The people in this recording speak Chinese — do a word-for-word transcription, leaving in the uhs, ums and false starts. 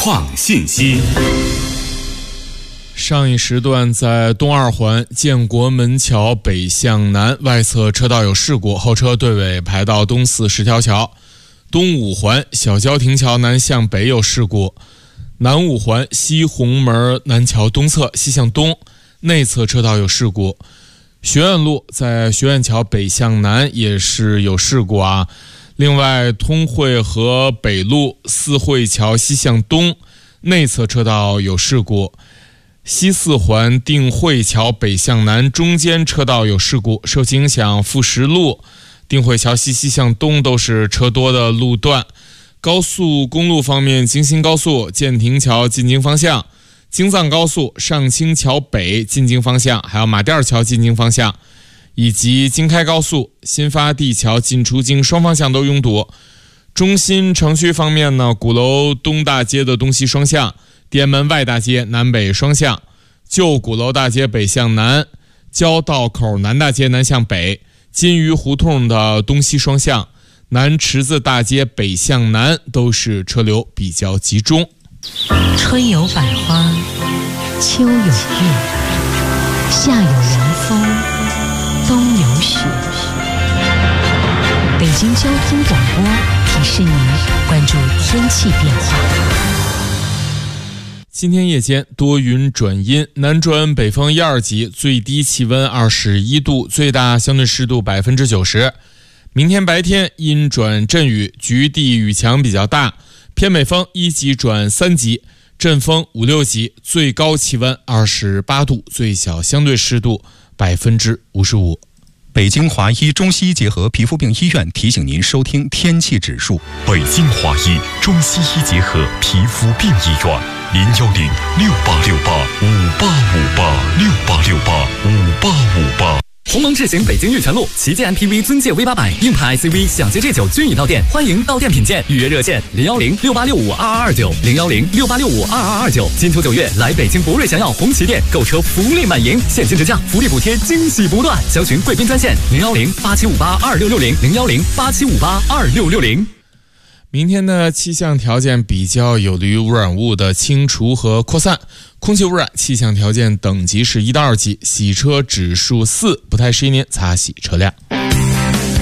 况信息。 上一时段，在东二环建国门桥北向南外侧车道有事故，后车对尾排到东四十条桥。东五环小郊亭桥南向北有事故，南五环西红门南桥东侧西向东内侧车道有事故。学院路在学院桥北向南也是有事故啊。另外，通惠河北路四惠桥西向东内侧车道有事故。西四环定惠桥北向南中间车道有事故，受其影响，富石路、定惠桥西西向东都是车多的路段。高速公路方面，京新高速建亭桥进京方向、京藏高速上清桥北进京方向，还有马甸桥进京方向，以及京开高速新发地桥进出京双方向都拥堵。中心城区方面呢，鼓楼东大街的东西双向、天安门外大街南北双向、旧鼓楼大街北向南、交道口南大街南向北、金鱼胡同的东西双向、南池子大街北向南都是车流比较集中。 春有百花，秋有月，夏有凉风，冬有雪。北京交通广播提示您关注天气变化。 今天夜间多云转阴，南转北风一二级，最低气温二十一度，最大相对湿度百分之九十。明天白天阴转阵雨，局地雨强比较大，偏北风一级转三级，阵风五六级，最高气温二十八度，最小相对湿度百分之五十五。 北京华医中西医结合皮肤病医院提醒您收听天气指数。 北京华医中西医结合皮肤病医院，零幺零六八六八五八五八六八六八五八五八。 鸿蒙智行北京玉泉路旗舰 M P V 尊界 V 八百，硬派 S U V 享捷 G 九均已到店，欢迎到店品鉴。预约热线零幺零六八六五二二二九零幺零六八六五二二二九。金秋九月来北京博瑞祥耀红旗店购车福利满盈，现金直降，福利补贴惊喜不断。详询贵宾专线零幺零八七五八二六六零零幺零八七五八二六六零。 明天的气象条件比较有利于污染物的清除和扩散。空气污染气象条件等级是一到二级，洗车指数四，不太适宜您擦洗车辆。